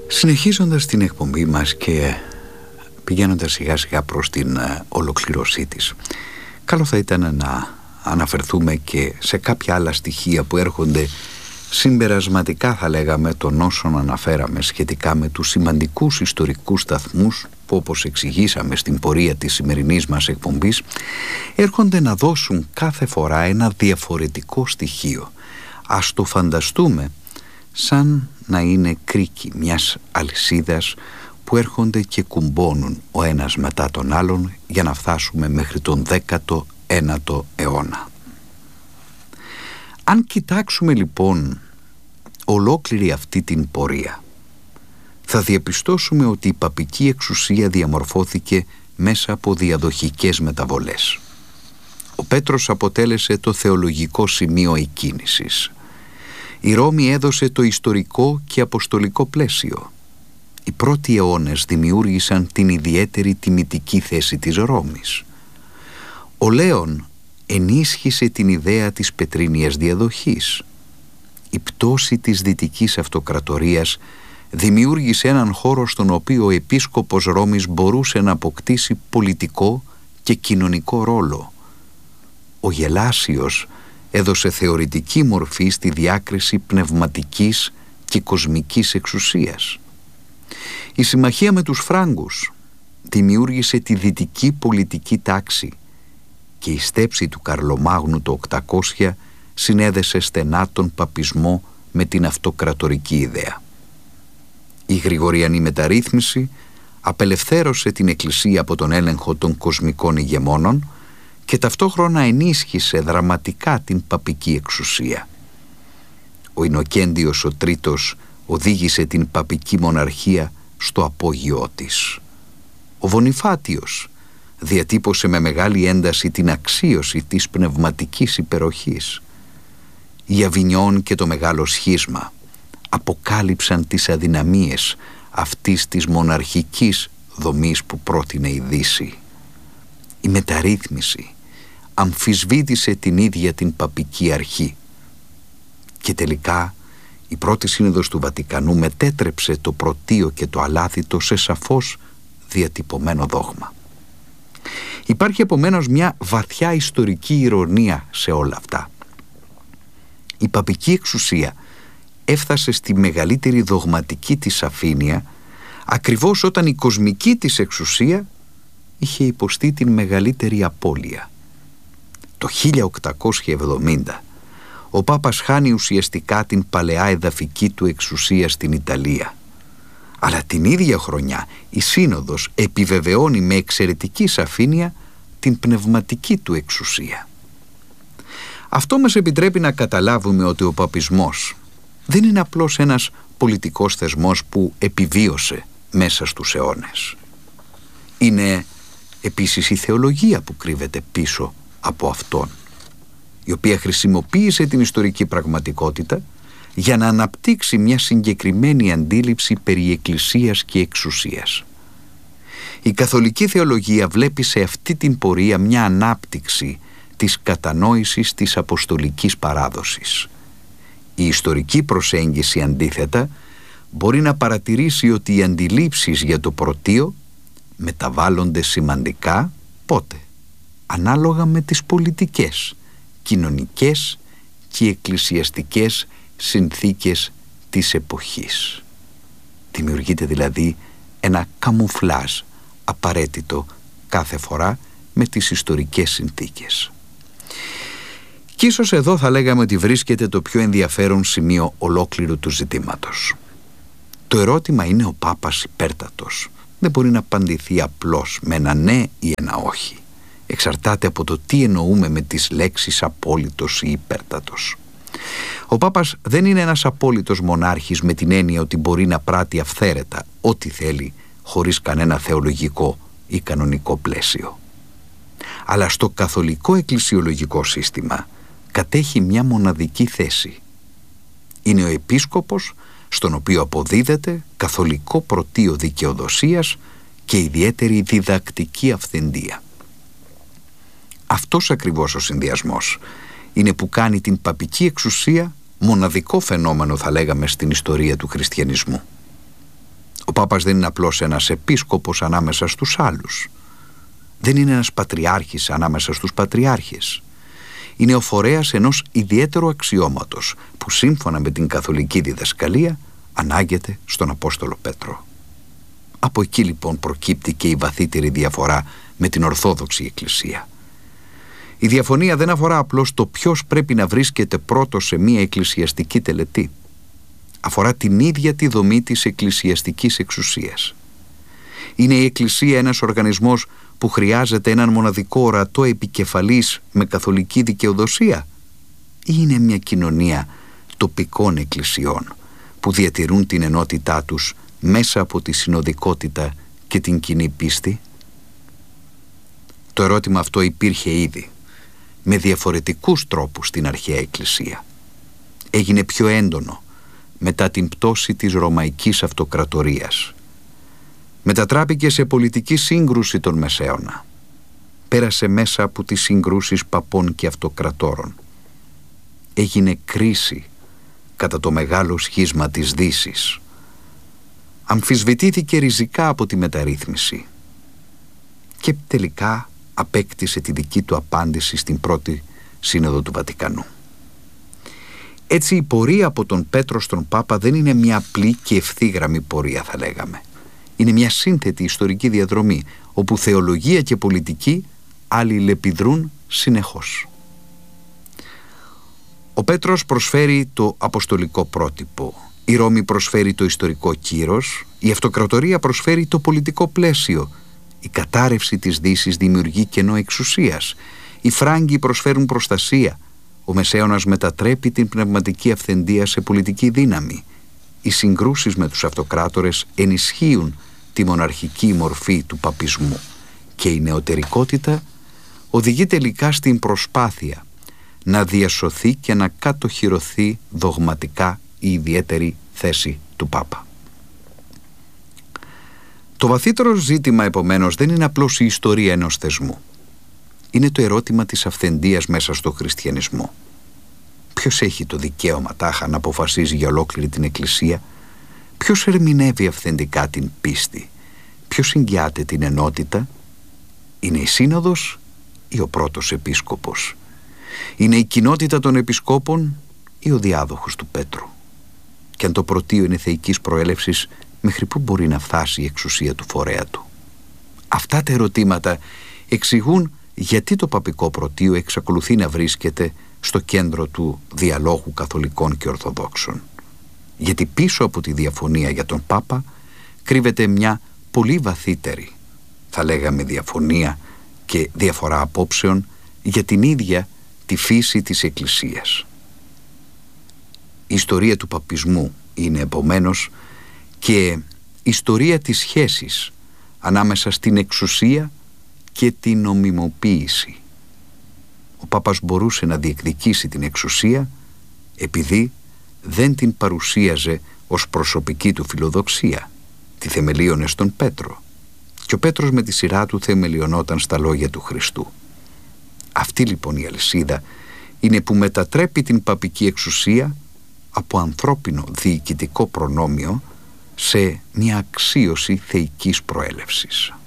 Συνεχίζοντας την εκπομπή μας και πηγαίνοντας σιγά σιγά προς την ολοκληρώσή της, καλό θα ήταν να αναφερθούμε και σε κάποια άλλα στοιχεία που έρχονται συμπερασματικά, θα λέγαμε, των όσων αναφέραμε σχετικά με τους σημαντικούς ιστορικούς σταθμούς που, όπως εξηγήσαμε στην πορεία της σημερινής μας εκπομπής, έρχονται να δώσουν κάθε φορά ένα διαφορετικό στοιχείο. Ας το φανταστούμε σαν να είναι κρίκοι μιας αλυσίδας που έρχονται και κουμπώνουν ο ένας μετά τον άλλον για να φτάσουμε μέχρι τον 19ο αιώνα. Αν κοιτάξουμε λοιπόν ολόκληρη αυτή την πορεία, θα διαπιστώσουμε ότι η παπική εξουσία διαμορφώθηκε μέσα από διαδοχικές μεταβολές. Ο Πέτρος αποτέλεσε το θεολογικό σημείο εκκίνησης. Η Ρώμη έδωσε το ιστορικό και αποστολικό πλαίσιο. Οι πρώτοι αιώνες δημιούργησαν την ιδιαίτερη τιμητική θέση της Ρώμης. Ο Λέων ενίσχυσε την ιδέα της πετρίνιας διαδοχής. Η πτώση της Δυτικής Αυτοκρατορίας δημιούργησε έναν χώρο στον οποίο ο επίσκοπος Ρώμης μπορούσε να αποκτήσει πολιτικό και κοινωνικό ρόλο. Ο Γελάσιος έδωσε θεωρητική μορφή στη διάκριση πνευματικής και κοσμικής εξουσίας. Η συμμαχία με τους Φράγκους δημιούργησε τη δυτική πολιτική τάξη και η στέψη του Καρλομάγνου το 800 συνέδεσε στενά τον παπισμό με την αυτοκρατορική ιδέα. Η γρηγοριανή μεταρρύθμιση απελευθέρωσε την Εκκλησία από τον έλεγχο των κοσμικών ηγεμόνων και ταυτόχρονα ενίσχυσε δραματικά την παπική εξουσία. Ο Ινοκέντιος ο Τρίτος οδήγησε την παπική μοναρχία στο απόγειό της. Ο Βονιφάτιος διατύπωσε με μεγάλη ένταση την αξίωση της πνευματικής υπεροχής. Η Αβινιόν και το Μεγάλο Σχίσμα αποκάλυψαν τις αδυναμίες αυτής της μοναρχικής δομής που πρότεινε η Δύση. Η μεταρρύθμιση αμφισβήτησε την ίδια την παπική αρχή και τελικά η πρώτη σύνοδος του Βατικανού μετέτρεψε το πρωτείο και το αλάθητο σε σαφώς διατυπωμένο δόγμα. Υπάρχει επομένως μια βαθιά ιστορική ηρωνία σε όλα αυτά. Η παπική εξουσία έφτασε στη μεγαλύτερη δογματική της αφήνεια ακριβώς όταν η κοσμική της εξουσία είχε υποστεί την μεγαλύτερη απώλεια. Το 1870 ο Πάπας χάνει ουσιαστικά την παλαιά εδαφική του εξουσία στην Ιταλία. Αλλά την ίδια χρονιά η Σύνοδος επιβεβαιώνει με εξαιρετική σαφήνεια την πνευματική του εξουσία. Αυτό μας επιτρέπει να καταλάβουμε ότι ο παπισμός δεν είναι απλώς ένας πολιτικός θεσμός που επιβίωσε μέσα στους αιώνες. Είναι επίσης η θεολογία που κρύβεται πίσω από αυτόν, η οποία χρησιμοποίησε την ιστορική πραγματικότητα για να αναπτύξει μια συγκεκριμένη αντίληψη περί εκκλησίας και εξουσίας. Η καθολική θεολογία βλέπει σε αυτή την πορεία μια ανάπτυξη της κατανόησης της αποστολικής παράδοσης. Η ιστορική προσέγγιση αντίθετα μπορεί να παρατηρήσει ότι οι αντιλήψεις για το πρωτείο μεταβάλλονται σημαντικά πότε? Ανάλογα με τις πολιτικές, κοινωνικές και εκκλησιαστικές συνθήκες της εποχής. Δημιουργείται δηλαδή ένα καμουφλάζ απαραίτητο κάθε φορά με τις ιστορικές συνθήκες. Και ίσως εδώ θα λέγαμε ότι βρίσκεται το πιο ενδιαφέρον σημείο ολόκληρου του ζητήματος. Το ερώτημα είναι ο Πάπας υπέρτατος. Δεν μπορεί να απαντηθεί απλώς με ένα ναι ή ένα όχι. Εξαρτάται από το τι εννοούμε με τις λέξεις απόλυτος ή υπέρτατος. Ο Πάπας δεν είναι ένας απόλυτος μονάρχης με την έννοια ότι μπορεί να πράττει αυθαίρετα ό,τι θέλει χωρίς κανένα θεολογικό ή κανονικό πλαίσιο. Αλλά στο καθολικό εκκλησιολογικό σύστημα κατέχει μια μοναδική θέση. Είναι ο επίσκοπος στον οποίο αποδίδεται καθολικό πρωτείο δικαιοδοσίας και ιδιαίτερη διδακτική αυθεντία. Αυτός ακριβώς ο συνδυασμός είναι που κάνει την παπική εξουσία μοναδικό φαινόμενο, θα λέγαμε, στην ιστορία του χριστιανισμού. Πάπας δεν είναι απλώς ένας επίσκοπος ανάμεσα στους άλλους. Δεν είναι ένας πατριάρχης ανάμεσα στους πατριάρχες. Είναι ο φορέας ενός ιδιαίτερου αξιώματος που σύμφωνα με την καθολική διδασκαλία ανάγεται στον Απόστολο Πέτρο. Από εκεί λοιπόν προκύπτει και η βαθύτερη διαφορά με την Ορθόδοξη Εκκλησία. Η διαφωνία δεν αφορά απλώς το ποιος πρέπει να βρίσκεται πρώτος σε μία εκκλησιαστική τελετή. Αφορά την ίδια τη δομή της εκκλησιαστικής εξουσίας. Είναι η Εκκλησία ένας οργανισμός που χρειάζεται έναν μοναδικό ορατό επικεφαλής με καθολική δικαιοδοσία, ή είναι μια κοινωνία τοπικών εκκλησιών που διατηρούν την ενότητά τους μέσα από τη συνοδικότητα και την κοινή πίστη? Το ερώτημα αυτό υπήρχε ήδη με διαφορετικούς τρόπους στην αρχαία Εκκλησία. Έγινε πιο έντονο μετά την πτώση της Ρωμαϊκής Αυτοκρατορίας. Μετατράπηκε σε πολιτική σύγκρουση τον Μεσαίωνα. Πέρασε μέσα από τις συγκρούσεις παπών και αυτοκρατόρων. Έγινε κρίση κατά το μεγάλο σχίσμα της Δύσης. Αμφισβητήθηκε ριζικά από τη μεταρρύθμιση και τελικά απέκτησε τη δική του απάντηση στην πρώτη Σύνοδο του Βατικανού. Έτσι η πορεία από τον Πέτρο στον Πάπα δεν είναι μια απλή και ευθύγραμμη πορεία, θα λέγαμε. Είναι μια σύνθετη ιστορική διαδρομή όπου θεολογία και πολιτική αλληλεπιδρούν συνεχώς. Ο Πέτρος προσφέρει το αποστολικό πρότυπο, η Ρώμη προσφέρει το ιστορικό κύρος, η Αυτοκρατορία προσφέρει το πολιτικό πλαίσιο, η κατάρρευση της Δύσης δημιουργεί κενό εξουσίας, οι Φράγκοι προσφέρουν προστασία, ο Μεσαίωνας μετατρέπει την πνευματική αυθεντία σε πολιτική δύναμη, οι συγκρούσεις με τους αυτοκράτορες ενισχύουν τη μοναρχική μορφή του παπισμού και η νεωτερικότητα οδηγεί τελικά στην προσπάθεια να διασωθεί και να κατοχυρωθεί δογματικά η ιδιαίτερη θέση του Πάπα. Το βαθύτερο ζήτημα επομένως δεν είναι απλώς η ιστορία ενός θεσμού. Είναι το ερώτημα της αυθεντίας μέσα στο χριστιανισμό. Ποιος έχει το δικαίωμα τάχα να αποφασίζει για ολόκληρη την Εκκλησία? Ποιος ερμηνεύει αυθεντικά την πίστη? Ποιος εγγυάται την ενότητα? Είναι η Σύνοδος ή ο πρώτος επίσκοπος? Είναι η κοινότητα των επισκόπων ή ο διάδοχος του Πέτρου? Και αν το πρωτείο είναι θεϊκής προέλευσης, μέχρι πού μπορεί να φτάσει η εξουσία του φορέα του? Αυτά τα ερωτήματα εξηγούν γιατί το παπικό πρωτείο εξακολουθεί να βρίσκεται στο κέντρο του διαλόγου καθολικών και ορθοδόξων. Γιατί πίσω από τη διαφωνία για τον Πάπα κρύβεται μια πολύ βαθύτερη, θα λέγαμε, διαφωνία και διαφορά απόψεων για την ίδια τη φύση της Εκκλησίας. Η ιστορία του παπισμού είναι επομένως και ιστορία της σχέσης ανάμεσα στην εξουσία και την νομιμοποίηση. Ο Πάπας μπορούσε να διεκδικήσει την εξουσία επειδή δεν την παρουσίαζε ως προσωπική του φιλοδοξία. Τη θεμελίωνε στον Πέτρο και ο Πέτρος με τη σειρά του θεμελιωνόταν στα λόγια του Χριστού. Αυτή λοιπόν η αλυσίδα είναι που μετατρέπει την παπική εξουσία από ανθρώπινο διοικητικό προνόμιο σε μια αξίωση θεϊκής προέλευσης.